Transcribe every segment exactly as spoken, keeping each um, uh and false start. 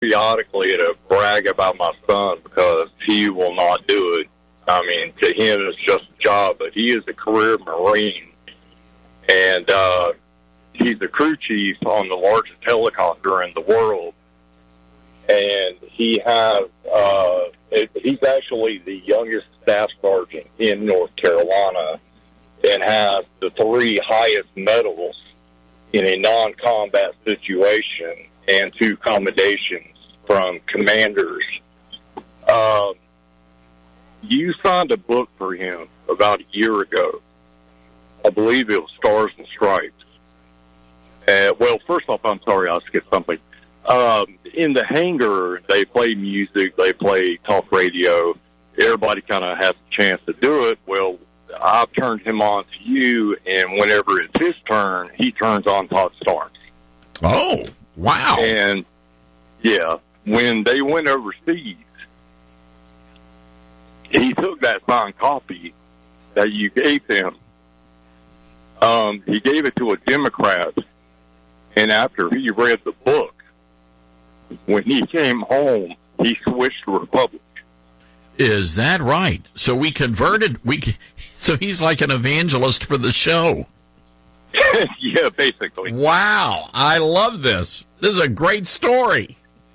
periodically to brag about my son because he will not do it. I mean, to him, it's just a job, but he is a career Marine, and uh, he's the crew chief on the largest helicopter in the world. And he has, uh, it, he's actually the youngest staff sergeant in North Carolina and has the three highest medals in a non-combat situation and two commendations from commanders. Um, you signed a book for him about a year ago. I believe it was Stars and Stripes. Uh, well, first off, I'm sorry, I skipped something. Um, in the hangar, they play music, they play talk radio. Everybody kind of has a chance to do it. Well, I've turned him on to you, and whenever it's his turn, he turns on Todd Starnes. Oh, wow. And, yeah, when they went overseas, he took that signed copy that you gave him. Um, he gave it to a Democrat, and after he read the book, when he came home, he switched to Republican. Is that right? So we converted. We so he's like an evangelist for the show. Yeah, basically. Wow, I love this. This is a great story.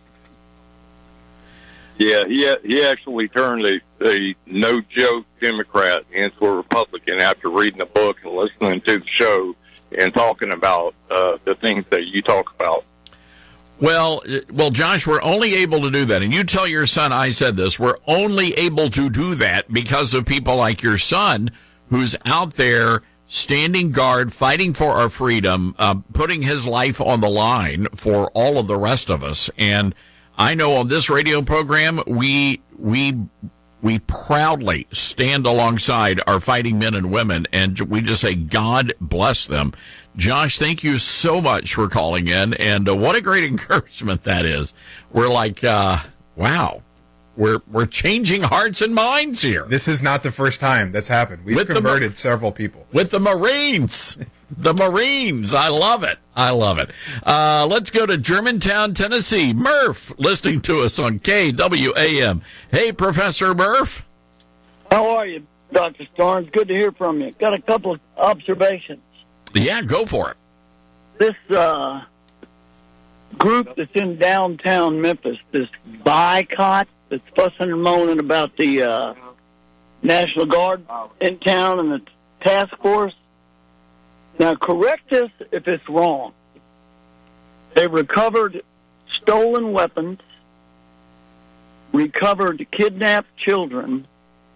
Yeah, he he actually turned a, a no-joke Democrat into a Republican after reading the book and listening to the show and talking about uh, the things that you talk about. Well, well, Josh, we're only able to do that, and you tell your son I said this, we're only able to do that because of people like your son who's out there standing guard, fighting for our freedom, uh, putting his life on the line for all of the rest of us. And I know on this radio program, we we we proudly stand alongside our fighting men and women, and we just say, God bless them. Josh, thank you so much for calling in, and uh, what a great encouragement that is. We're like, uh, wow, we're we're changing hearts and minds here. This is not the first time that's happened. We've with converted the, several people. With the Marines. The Marines. I love it. I love it. Uh, let's go to Germantown, Tennessee. Murph, listening to us on K W A M. Hey, Professor Murph. How are you, Doctor Starnes? Good to hear from you. Got a couple of observations. Yeah, go for it. This uh, group that's in downtown Memphis, this boycott that's fussing and moaning about the uh, National Guard in town and the task force. Now, correct this if it's wrong. They recovered stolen weapons, recovered kidnapped children,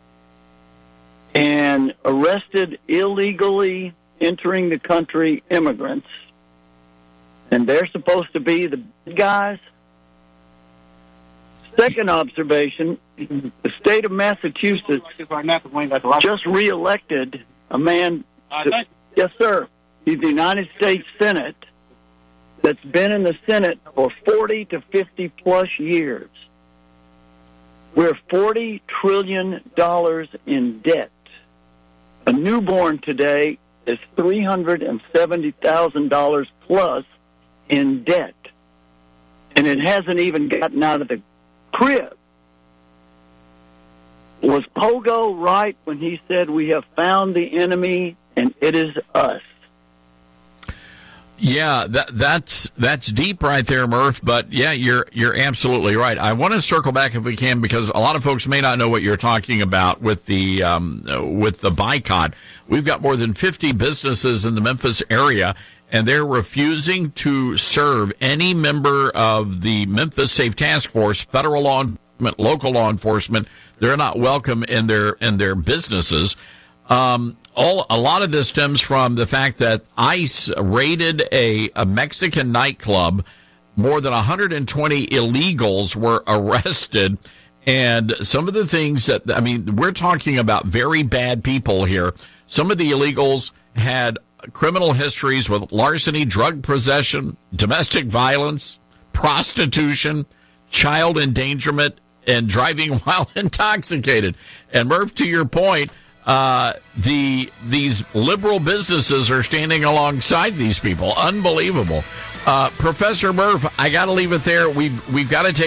and arrested illegally entering the country immigrants, and they're supposed to be the bad guys. Second observation, the state of Massachusetts just reelected a man, to, yes sir, he's the United States Senate, that's been in the Senate for forty to fifty plus years. We're forty trillion dollars in debt. A newborn today is three hundred seventy thousand dollars plus in debt. And it hasn't even gotten out of the crib. Was Pogo right when he said we have found the enemy and it is us? Yeah, that, that's that's deep right there, Murph. But yeah, you're you're absolutely right. I want to circle back if we can because a lot of folks may not know what you're talking about with the um, with the boycott. We've got more than fifty businesses in the Memphis area, and they're refusing to serve any member of the Memphis Safe Task Force, federal law enforcement, local law enforcement. They're not welcome in their in their businesses. Um, all, a lot of this stems from the fact that ICE raided a, a Mexican nightclub. More than one hundred twenty illegals were arrested. And some of the things that, I mean, we're talking about very bad people here. Some of the illegals had criminal histories with larceny, drug possession, domestic violence, prostitution, child endangerment, and driving while intoxicated. And Murph, to your point, Uh, the these liberal businesses are standing alongside these people. Unbelievable. Uh, Professor Murph, I got to leave it there. We've, we've got to take